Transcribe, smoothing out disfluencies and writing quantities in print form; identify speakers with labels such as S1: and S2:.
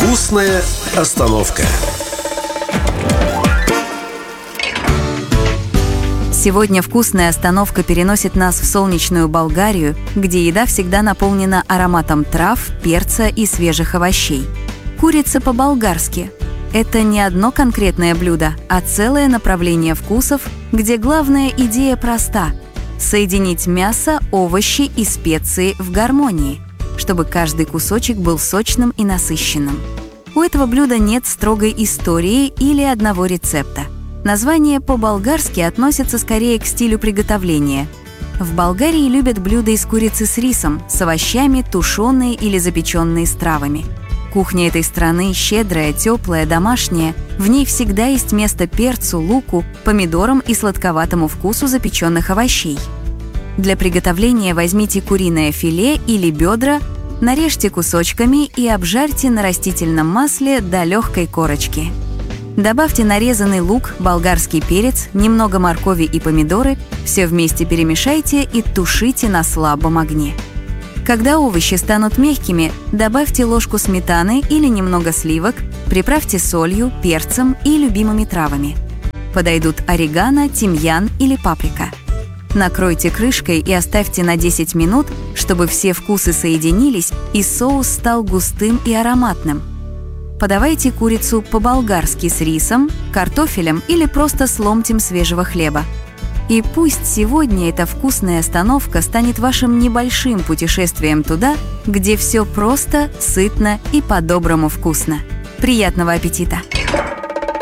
S1: Вкусная остановка.
S2: Сегодня вкусная остановка переносит нас в солнечную Болгарию, где еда всегда наполнена ароматом трав, перца и свежих овощей. Курица по-болгарски – это не одно конкретное блюдо, а целое направление вкусов, где главная идея проста – соединить мясо, овощи и специи в гармонии, чтобы каждый кусочек был сочным и насыщенным. У этого блюда нет строгой истории или одного рецепта. Название по-болгарски относится скорее к стилю приготовления. В Болгарии любят блюда из курицы с рисом, с овощами, тушеные или запеченные с травами. Кухня этой страны щедрая, теплая, домашняя. В ней всегда есть место перцу, луку, помидорам и сладковатому вкусу запеченных овощей. Для приготовления возьмите куриное филе или бедра, нарежьте кусочками и обжарьте на растительном масле до легкой корочки. Добавьте нарезанный лук, болгарский перец, немного моркови и помидоры, все вместе перемешайте и тушите на слабом огне. Когда овощи станут мягкими, добавьте ложку сметаны или немного сливок, приправьте солью, перцем и любимыми травами. Подойдут орегано, тимьян или паприка. Накройте крышкой и оставьте на 10 минут, чтобы все вкусы соединились и соус стал густым и ароматным. Подавайте курицу по-болгарски с рисом, картофелем или просто с ломтем свежего хлеба. И пусть сегодня эта вкусная остановка станет вашим небольшим путешествием туда, где все просто, сытно и по-доброму вкусно. Приятного аппетита!